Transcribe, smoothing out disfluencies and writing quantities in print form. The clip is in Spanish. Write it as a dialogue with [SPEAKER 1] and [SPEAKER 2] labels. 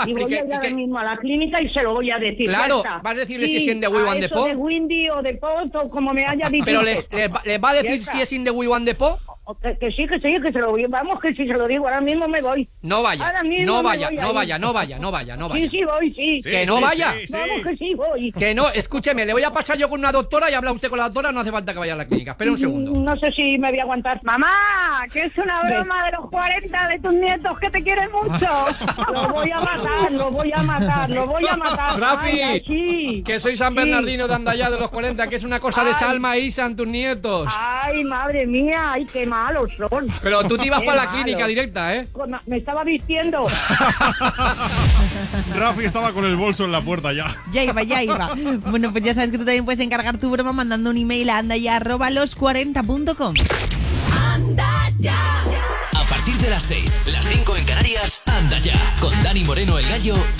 [SPEAKER 1] Y voy a ir ahora mismo a la clínica y se lo voy a decir.
[SPEAKER 2] Claro, vas a decirle si es in the we want the po.
[SPEAKER 1] de Windy o de Pot o como me haya dicho.
[SPEAKER 2] Pero les va a decir si es in the we want the po.
[SPEAKER 1] Que sí, que se lo voy. Vamos, que si se lo digo, ahora mismo me voy.
[SPEAKER 2] No vaya,
[SPEAKER 1] ahora mismo
[SPEAKER 2] no
[SPEAKER 1] me
[SPEAKER 2] vaya,
[SPEAKER 1] voy
[SPEAKER 2] no vaya, no vaya, no vaya, no vaya.
[SPEAKER 1] Sí, voy, sí.
[SPEAKER 2] Que no vaya.
[SPEAKER 1] Vamos, que sí, voy.
[SPEAKER 2] Que no, escúcheme, le voy a pasar yo con una doctora y habla usted con la doctora, no hace falta que vaya a la clínica. Espera un segundo.
[SPEAKER 1] No sé si me voy a aguantar.
[SPEAKER 3] Mamá, que es una broma de los 40 de tus nietos que te quieren mucho.
[SPEAKER 1] Lo voy a matar.
[SPEAKER 2] Rafi,
[SPEAKER 1] Ay, sí.
[SPEAKER 2] que soy San Bernardino de Andayá de los 40, que es una cosa de Salma y Isa en tus nietos.
[SPEAKER 1] Ay, madre mía, ay, qué malos son.
[SPEAKER 2] Pero tú te ibas
[SPEAKER 1] Qué
[SPEAKER 2] para la
[SPEAKER 1] malo.
[SPEAKER 2] clínica directa, ¿eh?
[SPEAKER 1] Me estaba vistiendo.
[SPEAKER 4] Rafi estaba con el bolso en la puerta ya.
[SPEAKER 5] Ya iba. Bueno, pues ya sabes que tú también puedes encargar tu broma mandando un email a andaya@los40.com.
[SPEAKER 6] ¡Anda ya! A partir de las 6, las 5 en Canarias, Anda ya, con Dani Moreno, el Gallo